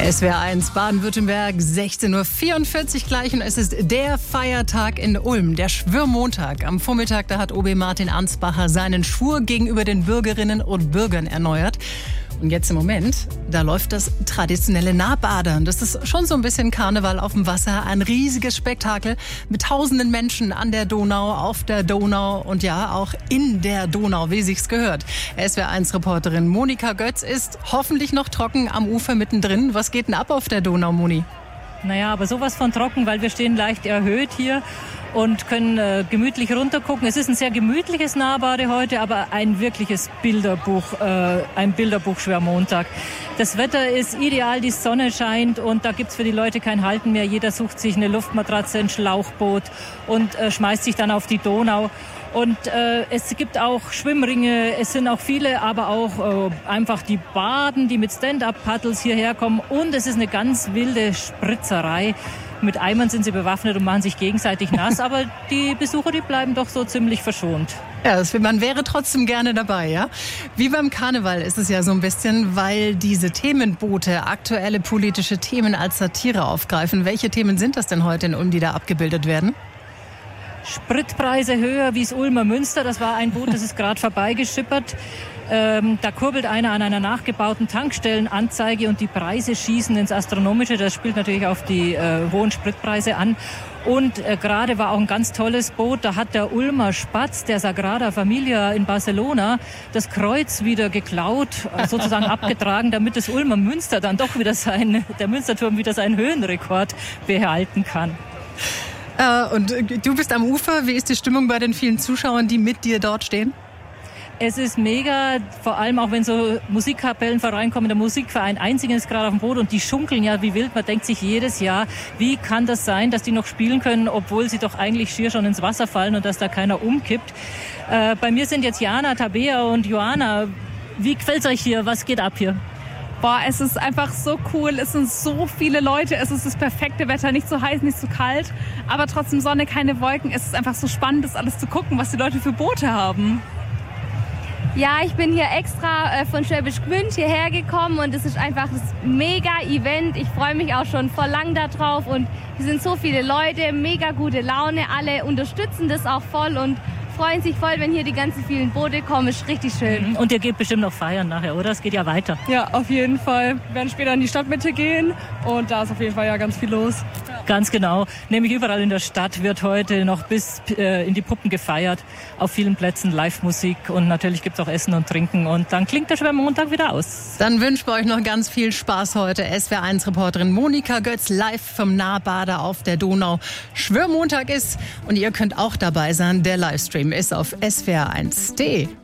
SWR 1 Baden-Württemberg, 16:44 Uhr gleich, und es ist der Feiertag in Ulm, der Schwörmontag. Am Vormittag, da hat OB Martin Ansbacher seinen Schwur gegenüber den Bürgerinnen und Bürgern erneuert. Und jetzt im Moment, da läuft das traditionelle Nahbadern. Das ist schon so ein bisschen Karneval auf dem Wasser. Ein riesiges Spektakel mit tausenden Menschen an der Donau, auf der Donau und ja, auch in der Donau, wie sich's gehört. SWR1-Reporterin Monika Götz ist hoffentlich noch trocken am Ufer mittendrin. Was geht denn ab auf der Donau, Moni? Naja, aber sowas von trocken, weil wir stehen leicht erhöht hier und können gemütlich runtergucken. Es ist ein sehr gemütliches Nahbade heute, aber ein wirkliches Bilderbuch, ein Bilderbuch-Schwörmontag. Das Wetter ist ideal, die Sonne scheint und da gibt's für die Leute kein Halten mehr. Jeder sucht sich eine Luftmatratze, ein Schlauchboot und schmeißt sich dann auf die Donau. Und es gibt auch Schwimmringe, es sind auch viele, aber auch einfach die Baden, die mit Stand-up-Paddles hierher kommen. Und es ist eine ganz wilde Spritzerei. Mit Eimern sind sie bewaffnet und machen sich gegenseitig nass. Aber die Besucher, die bleiben doch so ziemlich verschont. Ja, man wäre trotzdem gerne dabei, ja? Wie beim Karneval ist es ja so ein bisschen, weil diese Themenboote aktuelle politische Themen als Satire aufgreifen. Welche Themen sind das denn heute in Ulm, die da abgebildet werden? Spritpreise höher wie das Ulmer Münster. Das war ein Boot, das ist gerade vorbeigeschippert. Da kurbelt einer an einer nachgebauten Tankstellenanzeige und die Preise schießen ins Astronomische. Das spielt natürlich auf die hohen Spritpreise an. Und gerade war auch ein ganz tolles Boot. Da hat der Ulmer Spatz, der Sagrada Familia in Barcelona, das Kreuz wieder geklaut, sozusagen abgetragen, damit das Ulmer Münster dann doch wieder der Münsterturm wieder seinen Höhenrekord behalten kann. Und du bist am Ufer. Wie ist die Stimmung bei den vielen Zuschauern, die mit dir dort stehen? Es ist mega, vor allem auch wenn so Musikkapellen voreinkommen. Der Musikverein Einzigen ist gerade auf dem Boot und die schunkeln ja wie wild. Man denkt sich jedes Jahr, wie kann das sein, dass die noch spielen können, obwohl sie doch eigentlich schier schon ins Wasser fallen und dass da keiner umkippt. Bei mir sind jetzt Jana, Tabea und Johanna. Wie gefällt's euch hier? Was geht ab hier? Boah, es ist einfach so cool, es sind so viele Leute, es ist das perfekte Wetter, nicht zu heiß, nicht zu kalt, aber trotzdem Sonne, keine Wolken. Es ist einfach so spannend, das alles zu gucken, was die Leute für Boote haben. Ja, ich bin hier extra von Schwäbisch Gmünd hierher gekommen und es ist einfach das Mega-Event. Ich freue mich auch schon voll lang da drauf und hier sind so viele Leute, mega gute Laune, alle unterstützen das auch voll und freuen sich voll, wenn hier die ganzen vielen Boote kommen. Ist richtig schön. Und ihr geht bestimmt noch feiern nachher, oder? Es geht ja weiter. Ja, auf jeden Fall. Wir werden später in die Stadtmitte gehen und da ist auf jeden Fall ja ganz viel los. Ganz genau. Nämlich überall in der Stadt wird heute noch bis in die Puppen gefeiert. Auf vielen Plätzen Live-Musik und natürlich gibt es auch Essen und Trinken. Und dann klingt der Schwörmontag wieder aus. Dann wünschen wir euch noch ganz viel Spaß heute. SWR1-Reporterin Monika Götz live vom Nahbader auf der Donau. Schwörmontag ist und ihr könnt auch dabei sein. Der Livestream ist auf swr1.de.